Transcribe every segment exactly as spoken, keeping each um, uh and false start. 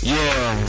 Yeah.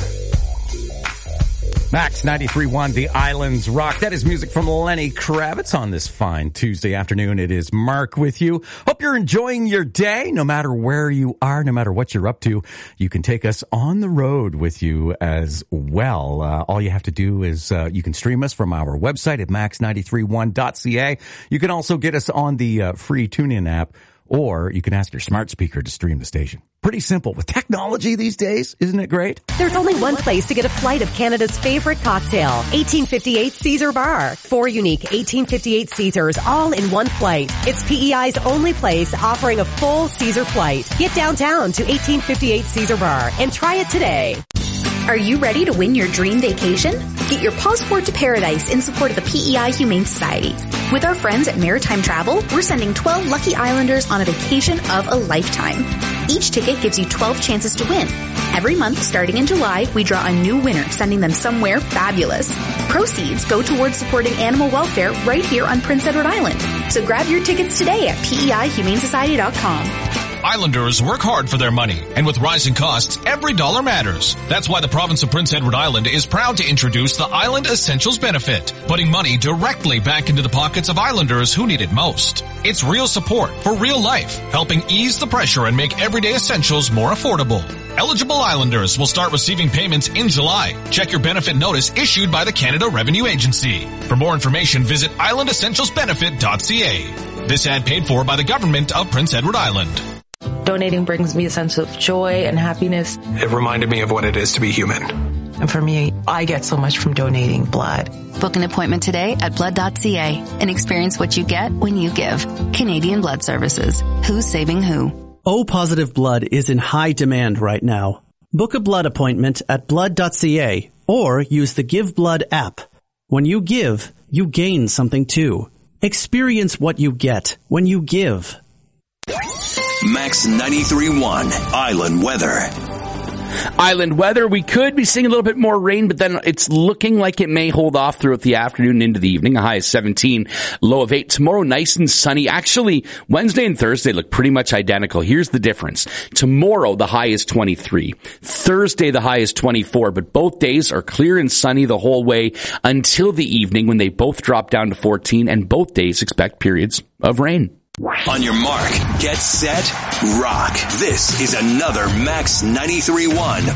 Max ninety-three point one, The Islands Rock. That is music from Lenny Kravitz on this fine Tuesday afternoon. It is Mark with you. Hope you're enjoying your day, no matter where you are, no matter what you're up to. You can take us on the road with you as well. Uh, all you have to do is uh, you can stream us from our website at max nine three one dot c a. You can also get us on the uh, free TuneIn app, or you can ask your smart speaker to stream the station. Pretty simple. With technology these days, isn't it great? There's only one place to get a flight of Canada's favorite cocktail, eighteen fifty-eight Caesar Bar. Four unique eighteen fifty-eight Caesars all in one flight. It's P E I's only place offering a full Caesar flight. Get downtown to eighteen fifty-eight Caesar Bar and try it today. Are you ready to win your dream vacation? Get your passport to paradise in support of the P E I Humane Society. With our friends at Maritime Travel, we're sending twelve lucky islanders on a vacation of a lifetime. Each ticket gives you twelve chances to win. Every month, starting in July, we draw a new winner, sending them somewhere fabulous. Proceeds go towards supporting animal welfare right here on Prince Edward Island. So grab your tickets today at P E I humane society dot com. Islanders work hard for their money, and with rising costs, every dollar matters. That's why the province of Prince Edward Island is proud to introduce the Island Essentials benefit, putting money directly back into the pockets of Islanders who need it most. It's real support for real life, helping ease the pressure and make everyday essentials more affordable. Eligible Islanders will start receiving payments in July. Check your benefit notice issued by the Canada Revenue Agency. For more information, visit island essentials benefit dot c a. This ad paid for by the government of Prince Edward Island. Donating brings me a sense of joy and happiness. It reminded me of what it is to be human. And for me, I get so much from donating blood. Book an appointment today at blood dot c a and experience what you get when you give. Canadian Blood Services. Who's saving who? O-positive blood is in high demand right now. Book a blood appointment at blood dot c a or use the Give Blood app. When you give, you gain something too. Experience what you get when you give. Max ninety-three point one Island Weather. Island weather, we could be seeing a little bit more rain, but then it's looking like it may hold off throughout the afternoon and into the evening. A high of seventeen, low of eight. Tomorrow, nice and sunny. Actually, Wednesday and Thursday look pretty much identical. Here's the difference. Tomorrow, the high is twenty-three. Thursday, the high is twenty-four, but both days are clear and sunny the whole way until the evening when they both drop down to fourteen, and both days expect periods of rain. On your mark, get set, rock. This is another Max ninety-three point one